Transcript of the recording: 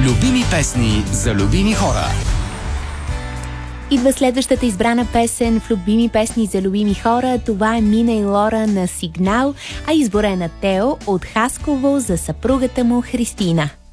Любими песни за любими хора. Идва следващата избрана песен в Любими песни за любими хора. Това е Мина и Лора на Сигнал, а избора е на Тео от Хасково за съпругата му Христина.